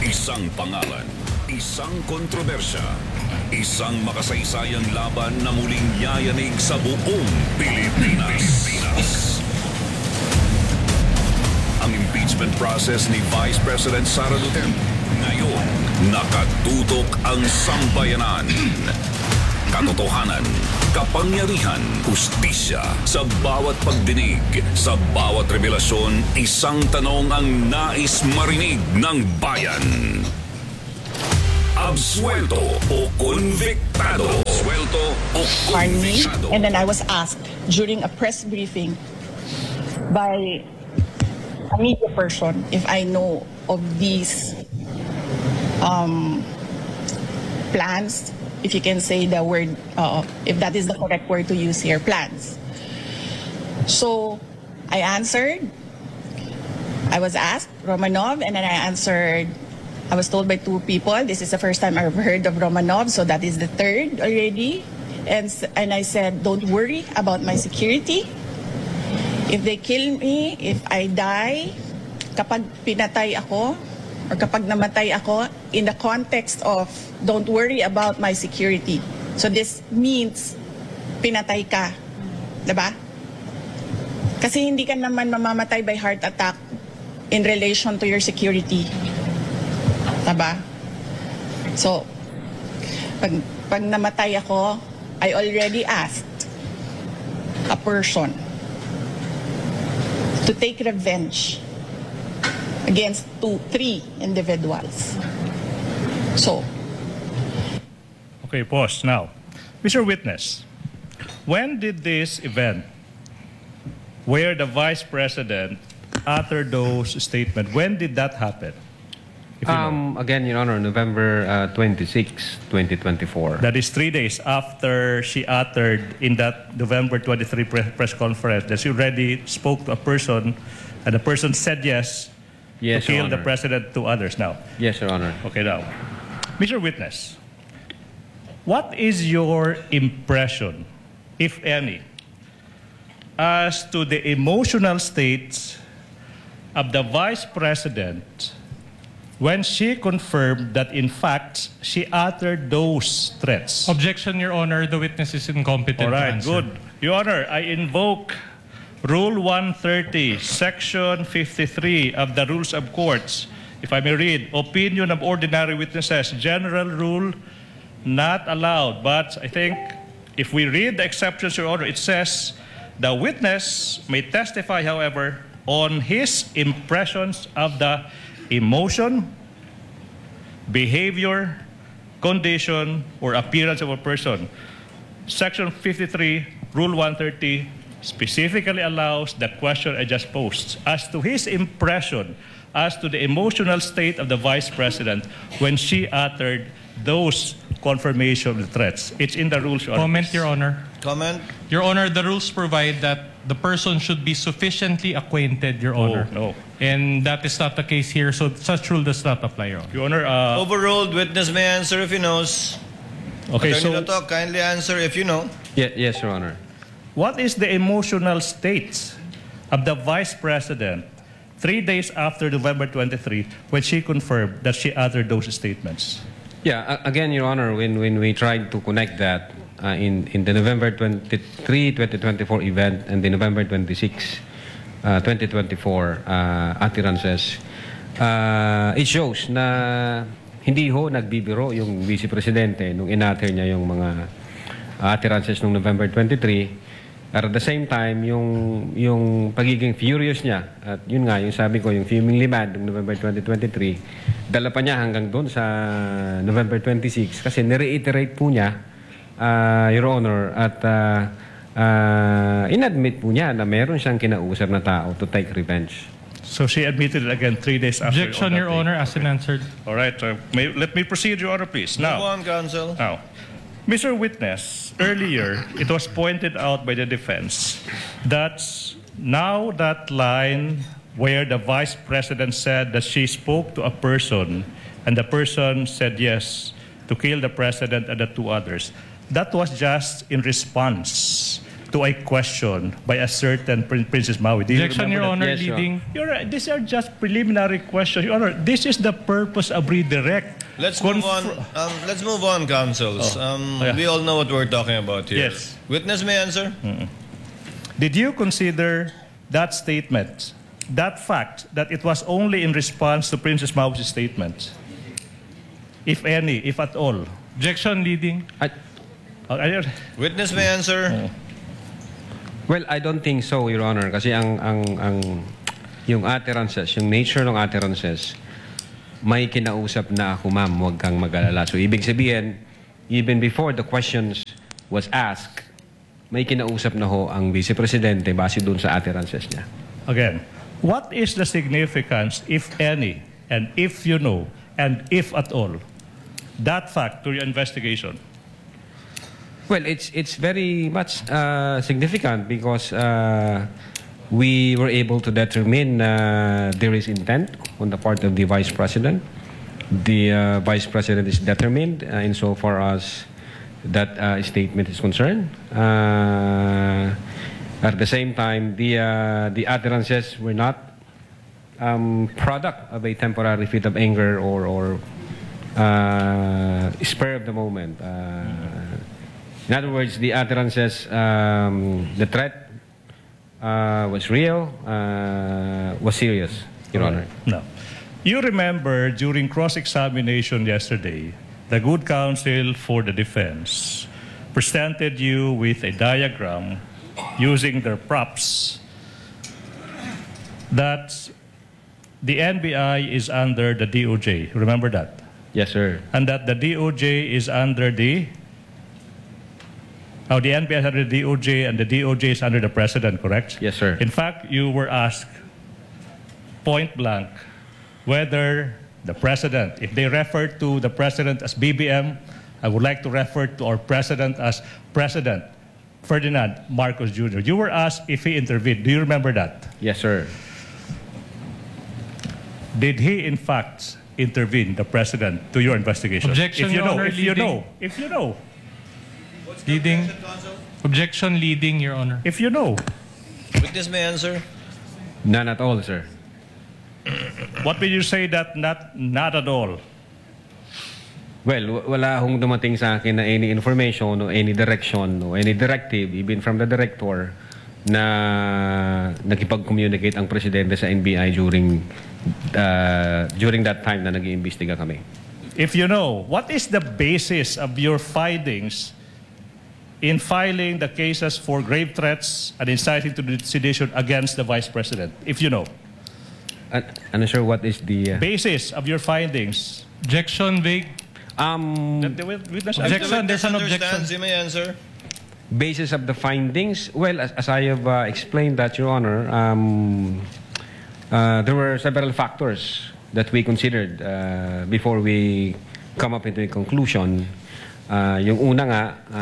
Isang pangalan, isang kontrobersya, isang makasaysayang laban na muling yayanig sa buong Pilipinas. Ang impeachment process ni Vice President Sara Duterte. Ngayon, nakatutok ang sambayanan. Katotohanan, kapangyarihan, hustisya. Sa bawat pagdinig, sa bawat revelasyon, isang tanong ang nais marinig ng bayan. Absuelto o konviktado? Absuelto o konviktado? And then I was asked during a press briefing by a media person if I know of these plans, if you can say the word, if that is the correct word to use here, plans. So I answered. I was asked Romanov, and then I answered. I was told by two people, this is the first time I've heard of Romanov, so that is the third already. And I said, don't worry about my security. If they kill me, if I die, kapag pinatay ako, or kapag namatay ako, in the context of don't worry about my security. So this means pinatay ka. Diba? Kasi hindi ka naman mamamatay by heart attack in relation to your security. Diba? So, pag namatay ako, I already asked a person to take revenge against three individuals. So. Okay, pause now. Mr. Witness, when did this event where the Vice President uttered those statements, when did that happen? Again, Your Honor, November 26, 2024. That is 3 days after she uttered in that November 23 press conference that she already spoke to a person and the person said yes, Yes, to kill Your Honor. the president to others now. Yes, Your Honor. Okay, now. Mr. Witness, what is your impression, if any, as to the emotional states of the Vice President when she confirmed that, in fact, she uttered those threats? Objection, Your Honor. The witness is incompetent All right, to answer. good. Your Honor, I invoke Rule 130, Section 53 of the Rules of Courts. If I may read, opinion of ordinary witnesses, general rule not allowed. But I think if we read the exceptions, Your Honor, it says the witness may testify, however, on his impressions of the emotion, behavior, condition, or appearance of a person. Section 53, Rule 130, specifically allows the question I just posed as to his impression as to the emotional state of the Vice President when she uttered those confirmation threats. It's in the rules, Your Honor. Comment, Your Honor. Comment? Your Honor, the rules provide that the person should be sufficiently acquainted, Your Honor. no. And that is not the case here, so such rule does not apply, Your Honor. Your Honor, Overruled. Witness may answer if he knows. okay, Attorney so Lato, kindly answer if you know. Yes, Your Honor. what is the emotional state of the Vice President 3 days after November 23 when she confirmed that she uttered those statements? Yeah, again, Your Honor, when we tried to connect that in the November 23, 2024 event and the November 26, 2024 utterances, it shows na hindi ho nagbibiro yung Vice Presidente nung inatter niya yung mga utterances nung November 23. At the same time, yung pagiging furious niya, at yun nga, yung sabi ko, yung fumingly mad ng November 2023, dala pa niya hanggang doon sa November 26 kasi nireiterate po niya, Your Honor, at inadmit po niya na meron siyang kinausap na tao to take revenge. So she admitted it again 3 days after. Objection, Your Honor, as answered. All right, let me proceed, Your Honor, please. Move Now, on, counsel. Mr. Witness, earlier it was pointed out by the defense that now that line where the Vice President said that she spoke to a person and the person said yes to kill the President and the two others, that was just in response to a question by a certain Princess Maui. Do you Objection, remember Your that? Honor, Yes, Your leading. Your Honor, these are just preliminary questions. Your Honor, this is the purpose of redirect. Let's move on. Let's move on, counsels. yeah. We all know what we're talking about here. Yes. Witness may answer. Did you consider that statement, that fact, that it was only in response to Princess Maui's statement? If any, if at all. Objection, leading. Witness may answer. Well, I don't think so, Your Honor. Kasi yung utterances, yung nature ng utterances, may kinausap na ako, ma'am, huwag kang mag-alala. So, ibig sabihin, even before the questions was asked, may kinausap na ho ang Vice Presidente base dun sa utterances niya. Again, what is the significance, if any, and if you know, and if at all, that fact to your investigation? Well, it's very much significant because we were able to determine there is intent on the part of the Vice President. The Vice President is determined insofar as that statement is concerned. At the same time, the utterances were not product of a temporary fit of anger or spur of the moment. In other words, the utterances, the threat was real, was serious, Your Honor. No. You remember during cross-examination yesterday, the good counsel for the defense presented you with a diagram using their props that the NBI is under the DOJ. Remember that? Yes, sir. And that the DOJ is under the NBI is under the DOJ and the DOJ is under the President, correct? Yes, sir. In fact, you were asked point blank whether the President, if they refer to the President as BBM, I would like to refer to our President as President Ferdinand Marcos Jr. You were asked if he intervened. Do you remember that? Yes, sir. Did he, in fact, intervene, the President, to your investigation? Objection, if you Your know, Honor, if you leading. know, if you know, Leading. Objection, leading, Your Honor. if you know. Witness may answer. None at all, sir. What will you say that not at all? Well, wala hong dumating sa akin na any information o any direction o any directive, even from the director, na nakipag-communicate ang Presidente sa NBI during that time na nag-iimbestiga kami. If you know, what is the basis of your findings in filing the cases for grave threats and inciting to sedition against the Vice President? If you know. Ano, sir, what is the... Basis of your findings. Objection, vague. That the witness Objection, there's an Understands, objection. he may answer. Basis of the findings, well, as I have explained that, Your Honor, there were several factors that we considered before we come up into a conclusion. Yung una nga,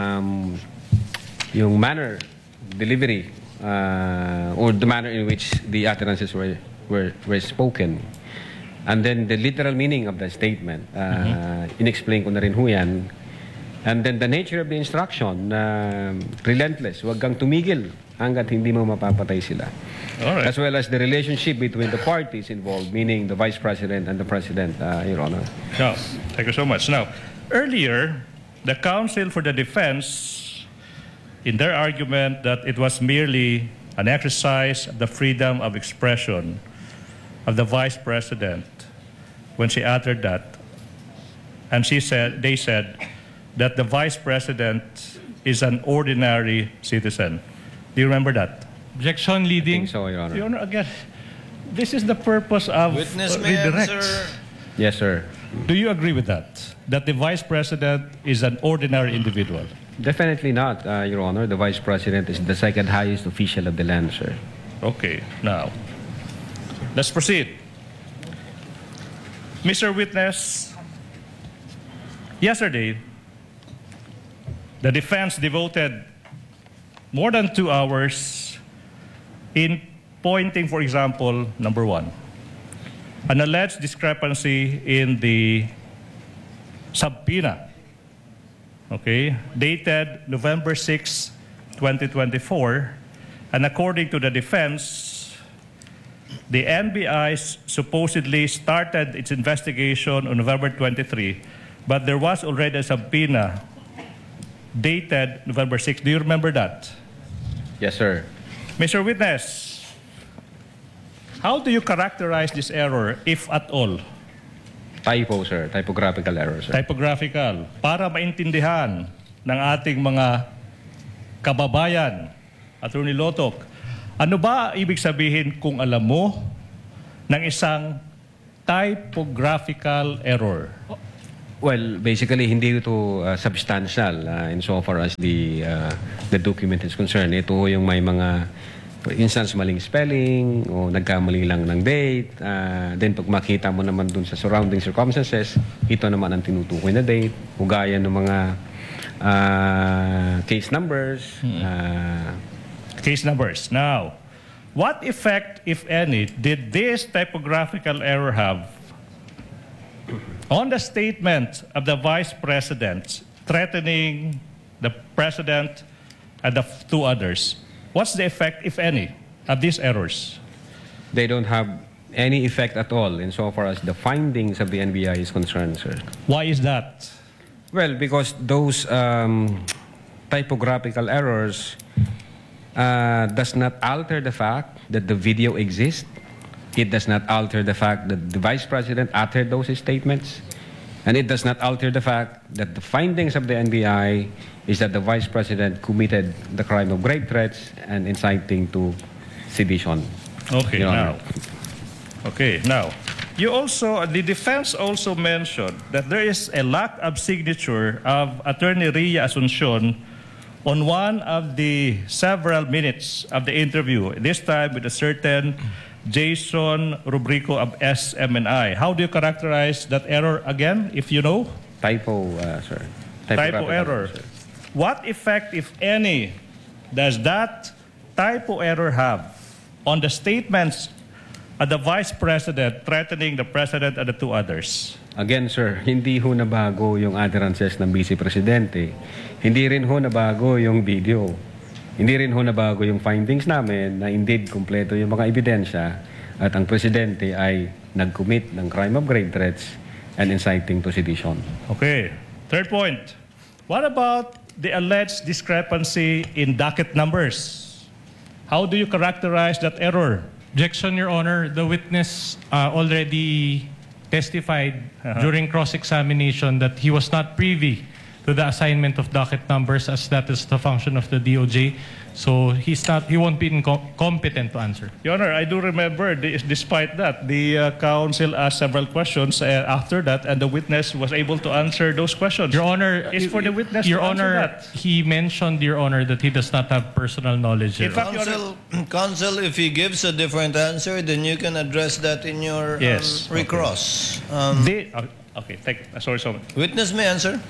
yung manner, delivery, or the manner in which the utterances were spoken. And then the literal meaning of the statement, inexplain ko na rin ho yan. And then the nature of the instruction, relentless, huwag kang tumigil hanggat hindi mo mapapatay sila. All right. As well as the relationship between the parties involved, meaning the Vice President and the President, Your Honor. No, thank you so much. Now, earlier, the counsel for the defense, in their argument that it was merely an exercise of the freedom of expression of the Vice President, when she uttered that, and they said that the Vice President is an ordinary citizen. Do you remember that? Objection, I leading. think so, Your Honor. Your Honor, again, this is the purpose of Witness may redirect. answer. Yes, sir. Do you agree with that? That the Vice President is an ordinary individual? Definitely not, Your Honor. The Vice President is the second highest official of the land, sir. Okay, now, let's proceed. Mr. Witness, yesterday, the defense devoted more than 2 hours in pointing, for example, number one, an alleged discrepancy in the subpoena, okay, dated November 6, 2024, and according to the defense, the NBI supposedly started its investigation on November 23, but there was already a subpoena dated November 6. Do you remember that? Yes, sir. Mr. Witness, how do you characterize this error, if at all? Typo, sir. Typographical error, sir. Typographical. Para maintindihan ng ating mga kababayan, Attorney Lotok, ano ba ibig sabihin kung alam mo ng isang typographical error? Well, basically, hindi ito substantial insofar as the document is concerned. Ito yung may mga, for instance, maling spelling o nagkamali lang ng date. Then pag makita mo naman dun sa surrounding circumstances, ito naman ang tinutukoy na date. Ugaya ng mga case numbers. Case numbers. Now, what effect, if any, did this typographical error have on the statement of the Vice President threatening the President and the two others? What's the effect, if any, of these errors? They don't have any effect at all insofar as the findings of the NBI is concerned, sir. Why is that? Well, because those typographical errors does not alter the fact that the video exists. It does not alter the fact that the Vice President uttered those statements. And it does not alter the fact that the findings of the NBI is that the Vice President committed the crime of grave threats and inciting to sedition. Okay, Your now. Honor. Okay, now. You also, the defense also mentioned that there is a lack of signature of Attorney Ria Asuncion on one of the several minutes of the interview, this time with a certain Jason Rubrico of SMNI. How do you characterize that error again, if you know? Typo, sir. Typo error. Sir. What effect, if any, does that typo error have on the statements of the Vice President threatening the President and the two others? Again, sir, hindi ho nabago yung utterances ng Vice Presidente. Hindi rin ho nabago yung video. Hindi rin ho nabago yung findings namin na indeed kumpleto yung mga ebidensya at ang Presidente ay nag-commit ng crime of grave threats and inciting to sedition. Okay. Third point. What about the alleged discrepancy in docket numbers? How do you characterize that error? Objection, Your Honor. The witness already testified during cross-examination that he was not privy to the assignment of docket numbers as that is the function of the DOJ. So he won't be competent to answer. Your Honor, I do remember, despite that, the counsel asked several questions after that, and the witness was able to answer those questions. Your Honor, it's for the witness Your to answer Honor, that. he mentioned, Your Honor, that he does not have personal knowledge. In fact, Your Honor, Counsel, if he gives a different answer, then you can address that in your Yes, recross. okay, sorry. Witness may answer.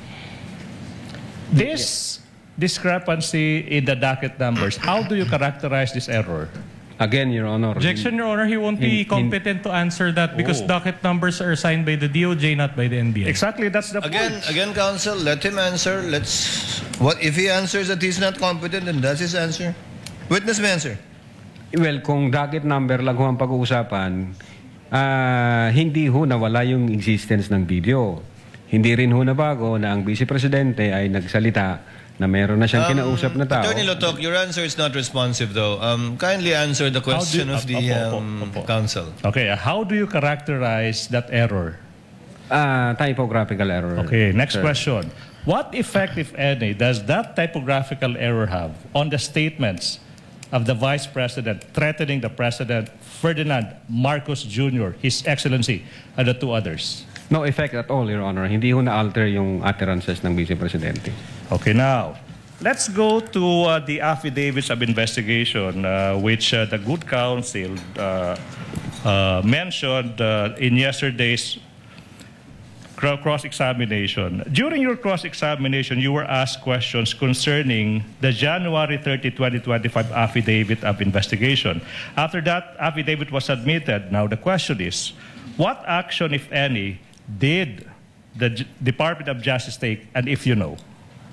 This discrepancy in the docket numbers, how do you characterize this error? Again, Your Honor. Objection, Your Honor, he won't be competent to answer that because docket numbers are assigned by the DOJ, not by the NBI. Exactly, that's the point. Again, counsel, let him answer. What if he answers that he's not competent, then that's his answer. Witness may answer. Well, kung docket number lang ho ang pag-uusapan, hindi ho nawala yung existence ng video. Hindi rin ho nabago na ang Vice Presidente ay nagsalita na meron na siyang kinausap na tao. Attorney Lotok, your answer is not responsive though. Kindly answer the question of the counsel. Okay, how do you characterize that error? Typographical error. Okay, next sir. question. What effect, if any, does that typographical error have on the statements of the Vice President threatening the President, Ferdinand Marcos Jr., His Excellency, and the two others? No effect at all, Your Honor. Hindi ho na-alter yung utterances ng Vice Presidente. Okay, now, let's go to the affidavits of investigation which the good counsel mentioned in yesterday's cross-examination. During your cross-examination, you were asked questions concerning the January 30, 2025 affidavit of investigation. After that affidavit was submitted, now the question is, what action, if any, did the Department of Justice take, and if you know?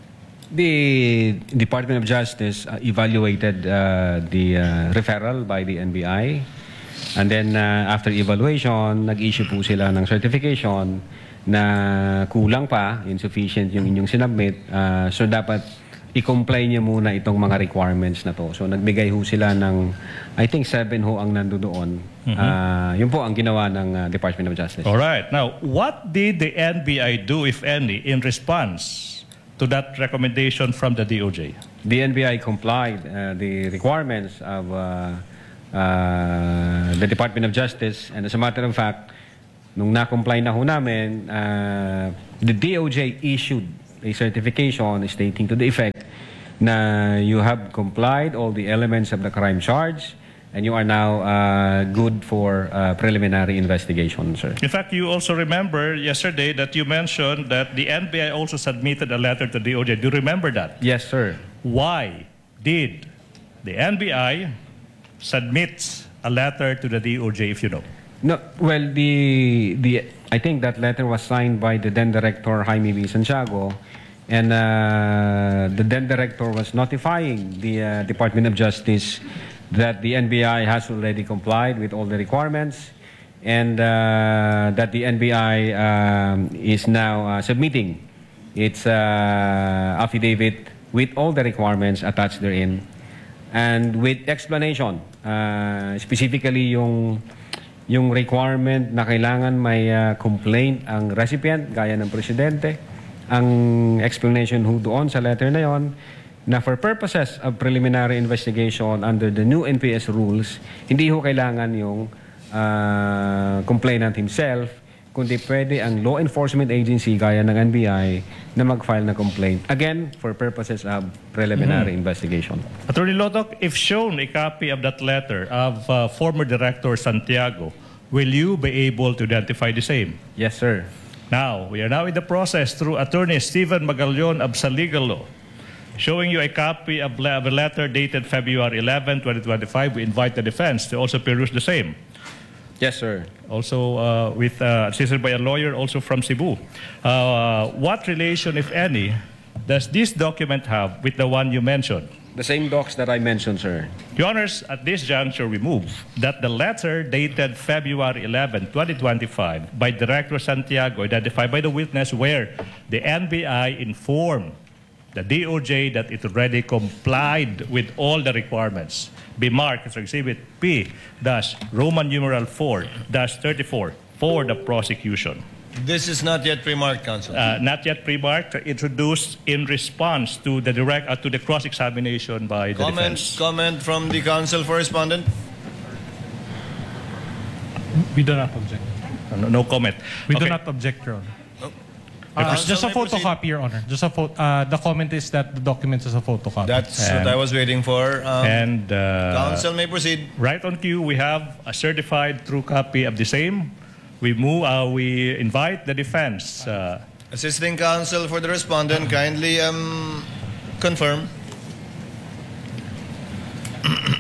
The Department of Justice evaluated the referral by the NBI. And then after evaluation, nag-issue po sila ng certification na kulang pa, insufficient yung inyong sinubmit. So dapat i-comply niyo muna itong mga requirements na to. So nagbigay ho sila ng, I think 7 ho ang nandoon. Yun po ang ginawa ng Department of Justice. All right. Now, what did the NBI do, if any, in response to that recommendation from the DOJ? The NBI complied the requirements of the Department of Justice, and as a matter of fact, nung na-comply na ho namin, the DOJ issued a certification stating to the effect na you have complied all the elements of the crime charge and you are now good for preliminary investigation, sir. In fact, you also remember yesterday that you mentioned that the NBI also submitted a letter to DOJ. Do you remember that? Yes, sir. Why did the NBI submit a letter to the DOJ, if you know? No, well, I think that letter was signed by the then director Jaime V. Santiago, and the then director was notifying the Department of Justice that the NBI has already complied with all the requirements, and that the NBI is now submitting its affidavit with all the requirements attached therein, and with explanation, specifically yung requirement na kailangan may complaint ang recipient, gaya ng presidente. Ang explanation ho doon sa letter na yon, na for purposes of preliminary investigation under the new NPS rules, hindi ho kailangan yung complainant himself, kundi pwede ang law enforcement agency gaya ng NBI na mag-file na complaint. Again, for purposes of preliminary investigation. Attorney Lodoc, if shown a copy of that letter of former Director Santiago, will you be able to identify the same? Yes, sir. Now, we are now in the process through Attorney Stephen Magallon of Sa Legal Law, showing you a copy of a letter dated February 11, 2025. We invite the defense to also peruse the same. Yes, sir. Also assisted by a lawyer also from Cebu. What relation, if any, does this document have with the one you mentioned? The same docs that I mentioned, sir. Your Honors, at this juncture, we move that the letter dated February 11, 2025 by Director Santiago, identified by the witness, where the NBI informed the DOJ that it already complied with all the requirements, be marked as Exhibit P-Roman numeral 4-34 for the prosecution. This is not yet pre-marked, counsel. Not yet pre-marked, introduced in response to the to the cross-examination by the defense. Comment from the counsel for respondent. We do not object. No comment. We do Okay. not object, Your Honor. Counsel Just a may proceed. photocopy, Your Honor. Just a the comment is that the document is a photocopy. That's what I was waiting for. And Counsel may proceed. right on cue, we have a certified true copy of the same. We move. We invite the defense. Assisting counsel for the respondent, kindly confirm.